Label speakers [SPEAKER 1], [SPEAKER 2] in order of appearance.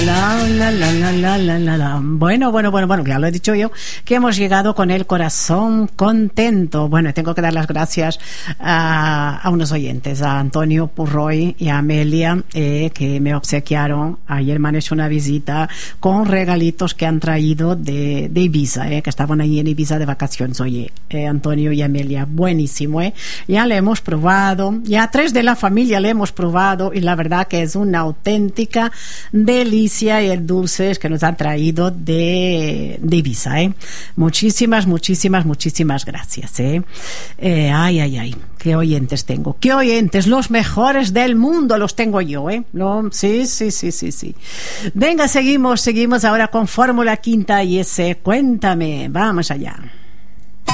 [SPEAKER 1] Bueno, ya lo he dicho yo, que hemos llegado con el corazón contento. Bueno, tengo que dar las gracias a unos oyentes, a Antonio Purroy y a Amelia, que me obsequiaron. Ayer me han hecho una visita con regalitos que han traído de Ibiza, que estaban ahí en Ibiza de vacaciones. Oye, Antonio y Amelia, buenísimo, ya le hemos probado, ya 3 de la familia le hemos probado, y la verdad que es una auténtica delicia, y el dulce que nos han traído de Ibiza, muchísimas gracias, ay, qué oyentes tengo, qué oyentes, los mejores del mundo los tengo yo, sí. Venga, seguimos ahora con Fórmula Quinta y ese Cuéntame, vamos allá.